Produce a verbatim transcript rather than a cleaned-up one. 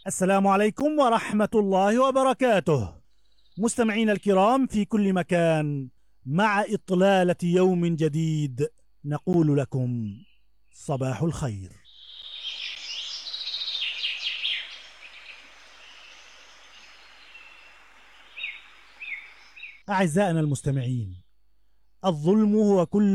السلام عليكم ورحمة الله وبركاته. مستمعينا الكرام في كل مكان، مع إطلالة يوم جديد نقول لكم صباح الخير. أعزائنا المستمعين، الظلم هو كل